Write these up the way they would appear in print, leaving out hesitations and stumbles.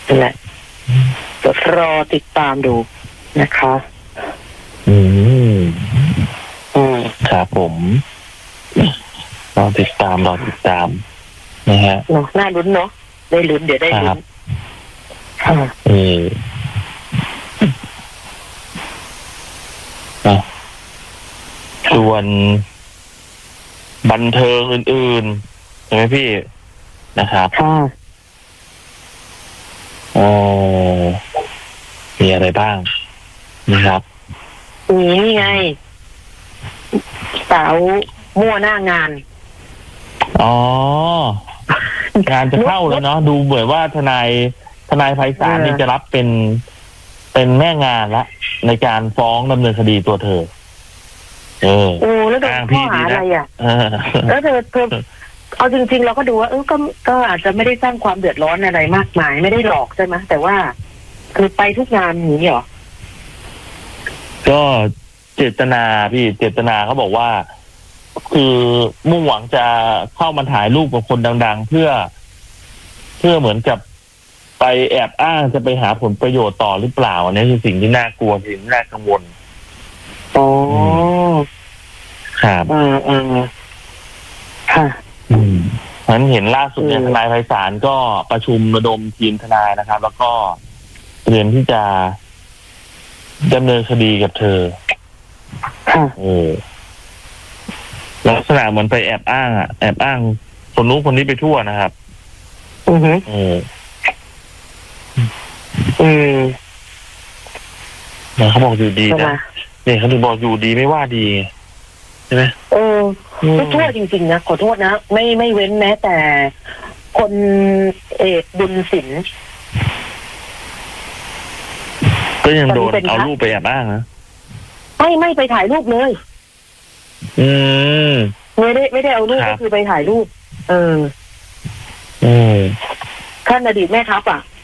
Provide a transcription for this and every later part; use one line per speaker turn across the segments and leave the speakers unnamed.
นั่นแหละรอติดตามดูนะคะ
ครับผมรอติดตามนะฮะ
น่าลุ้นเนาะได้ลุ้นเดี๋ยวได้ลุ้น
ส่วนบันเทิงอื่นๆใช่ไหมพี่นะครับมีอะไรบ้างนะครับ
นี่ไงสาวมั่วหน้างาน
งานจะเข้าแล้วเนาะดูเหมือนว่าทนายไพศาลนี่จะรับเป็นแม่งานละในการฟ้องดำเนินคดีตัวเธอ
แล้วโดนข้อหาอะไรแล้วเธอเอาจริงๆเราก็ดูว่าก็อาจจะไม่ได้สร้างความเดือดร้อนอะไรมากมายไม่ได้หลอกใช่ไหมแต่ว่าคือไปทุกงานอย่างนี้หรอ
ก็เจตนาเขาบอกว่าคือมุ่งหวังจะเข้ามาถ่ายรูปกับคนดังๆเพื่อเหมือนกับไปแอบอ้างจะไปหาผลประโยชน์ต่อหรือเปล่าอันนี้คือสิ่งที่น่ากลัวสิ่งที่น่ากังวลครับ
ค่ะ
ฉันเห็นล่าสุดเนี่ยทนายไพศาลก็ประชุมระดมทีมทนายนะครับแล้วก็เตรียมที่จะดำเนินคดีกับเธอลักษณะเหมือนไปแอบอ้างคนนู้นคนนี้ไปทั่วนะครับเขาบอกอยู่ดีนะเนี่ยเขาถึงบอกอยู่ดีไม่ว่าดีใช่ไหม
ทั่วจริงๆนะขอโทษนะไม่เว้นแม้แต่คนเอกบุญศิลป์
ก็ยังโดนเอารูปไปแอบอ้างนะ
ไม่ไปถ่ายรูปเลยไม่ได้เอารูปก็คือไปถ่ายรูปขั้นอดีตแม่ทัพ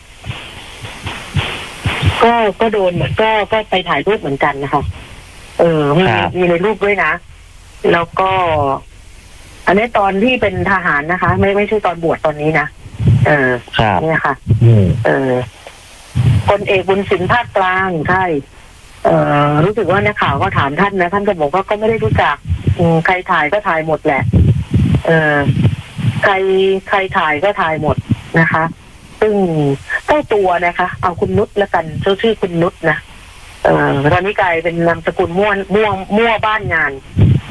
ก็โดนก็ไปถ่ายรูปเหมือนกันนะคะมีในรูปด้วยนะแล้วก็อันนี้ตอนที่เป็นทหารนะคะไม่ใช่ตอนบวชตอนนี้นะเนี่ยค่ะพลเอกบุญสินภาคกลางใช่รู้สึกว่านักข่าวก็ถามท่านนะท่านก็บอกว่าก็ไม่ได้รู้จักใครถ่ายก็ถ่ายหมดแหละใครถ่ายก็ถ่ายหมดนะคะซึ่งเจ้าตัวนะคะเอาคุณนุชละกันชื่อคุณนุชนะตอนนี้กลายเป็นนามสกุลมั่วบ้านงาน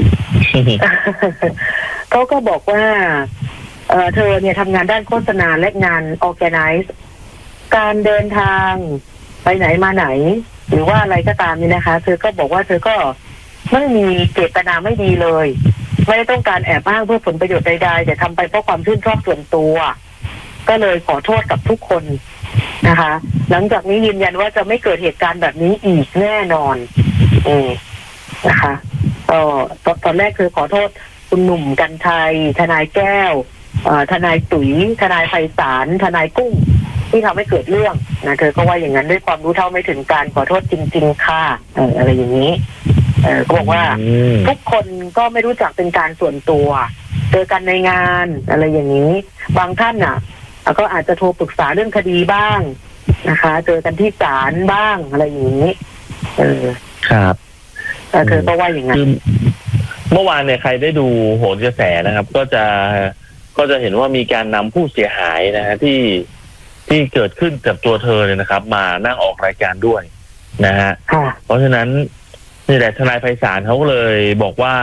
เขาก็บอกว่าเธอเนี่ยทำงานด้านโฆษณาและงาน organize การเดินทางไปไหนมาไหนหรือว่าอะไรก็ตามนี่นะคะเธอก็บอกว่าเธอก็ไม่มีเจตนาไม่ดีเลยไม่ได้ต้องการแอบอ้างเพื่อผลประโยชน์ใดๆแต่ทำไปเพราะความชื่นชอบส่วนตัวก็เลยขอโทษกับทุกคนนะคะหลังจากนี้ยืนยันว่าจะไม่เกิดเหตุการณ์แบบนี้อีกแน่นอนนะคะตอนแรกคือขอโทษคุณหนุ่มกรรชัยทนายแก้วทนายตุ๋ยทนายไพศาลทนายกุ้งที่ทำให้เกิดเรื่องนะเธอก็ว่าอย่างนั้นด้วยความรู้เท่าไม่ถึงการขอโทษจริงๆค่ะอะไรอย่างนี้ก็บอกว่าทุกคนก็ไม่รู้จักเป็นการส่วนตัวเจอกันในงานอะไรอย่างนี้บางท่านน่ะก็อาจจะโทรปรึกษาเรื่องคดีบ้างนะคะเจอกันที่ศาลบ้างอะไรอย่างนี้
ครับ
เธอก็ว่าอย่างนั้น
เมื่อวานเนี่ยใครได้ดูโหนกระแสนะครับก็จะเห็นว่ามีการนำผู้เสียหายนะฮะที่เกิดขึ้นกับตัวเธอเนี่ยนะครับมานั่งออกรายการด้วยนะฮะเพราะฉะนั้นนี่แหละทนายไพศาลเขาก็เลยบอกว่า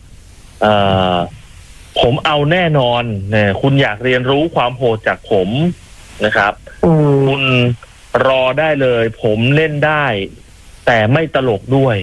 ผมเอาแน่นอนเนี่ยคุณอยากเรียนรู้ความโหดจากผมนะครับคุณรอได้เลยผมเล่นได้แต่ไม่ตลกด้วย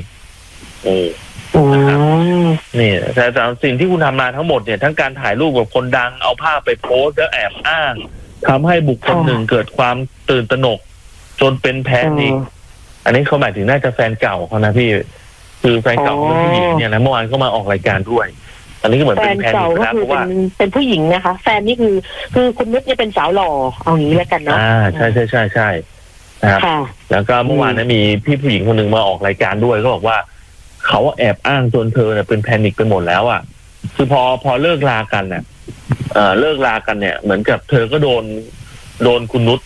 นะครับนี่แต่สิ่งที่คุณทำมาทั้งหมดเนี่ยทั้งการถ่ายรูปกับคนดังเอาภาพไปโพสต์แล้วแอบอ้างทำให้บุคคลหนึ่งเกิดความตื่นตระหนกจนเป็นแพนิคอันนี้เขาหมายถึงน่าจะแฟนเก่าเขานะพี่คือแฟนเก่าเป็นผู้หญิงเนี่ยนะเมื่อวานก็มาออกรายการด้วยอันนี้ก็เหมือนเป็นแพนิคนะเพราะว่า
เป็นผู้หญิงนะคะแฟนนี่คือคุณนุชเนี่ยเป็นสาวหล่อเอางี้แล้วกันเนาะ
ใช่นะครับแล้วก็เมื่อวานมีพี่ผู้หญิงคนหนึ่งมาออกรายการด้วยก็บอกว่าเขาแอบอ้างจนเธอเนี่ยเป็นแพนิคไปหมดแล้วอ่ะคือพอเลิกลากันเนี่ยเหมือนกับเธอก็โดนคุณนุช